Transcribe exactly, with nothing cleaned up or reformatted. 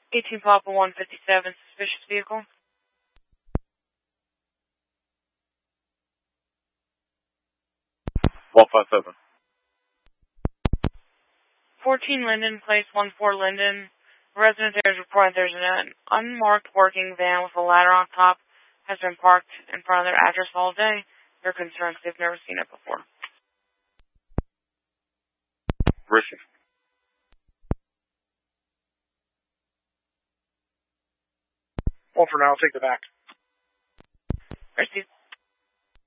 eighteen Papa one fifty-seven, suspicious vehicle. one five seven. fourteen Linden Place, one four Linden. Resident there is reporting there's an unmarked working van with a ladder on top has been parked in front of their address all day. They're concerned because they've never seen it before. Richard. Well, for now, I'll take the back. Received.